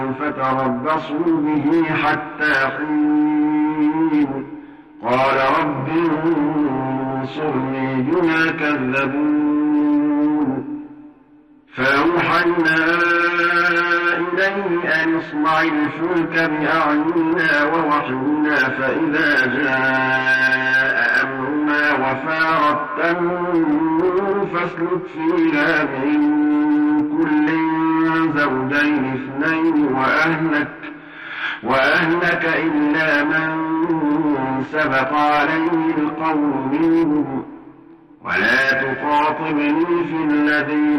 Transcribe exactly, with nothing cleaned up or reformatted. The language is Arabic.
فتربصوا به حتى حين قال رب انصرني بما كذبون فأوحينا إليه أن اصنع الفلك بأعيننا ووحينا فإذا جاء أمرنا وفارت النور فاسلك فيها من كل زوجين اثنين وأهلك, وأهلك إلا من سبق عليه القول منهم ولا تخاطبني في الذين